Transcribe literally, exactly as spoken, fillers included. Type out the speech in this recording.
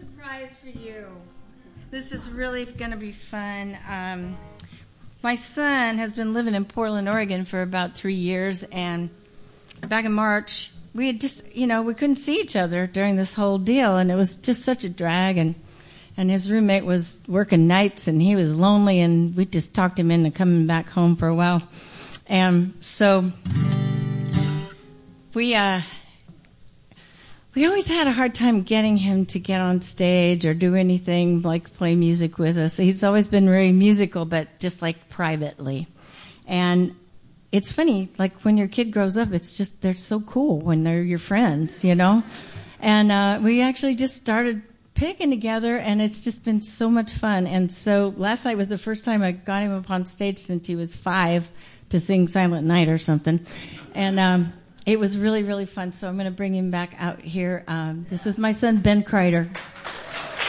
surprise for you. This is really going to be fun. Um, my son has been living in Portland, Oregon for about three years, and back in March, we had just, you know, we couldn't see each other during this whole deal, and it was just such a drag, and and his roommate was working nights, and he was lonely, and we just talked him into coming back home for a while. And so we uh, we always had a hard time getting him to get on stage or do anything like play music with us. He's always been very musical, but just like privately. And it's funny, like when your kid grows up, it's just, they're so cool when they're your friends, you know? And uh, we actually just started picking together, and it's just been so much fun. And so last night was the first time I got him up on stage since he was five to sing Silent Night or something. And um, it was really, really fun. So I'm going to bring him back out here. Um, this is my son, Ben Kreider.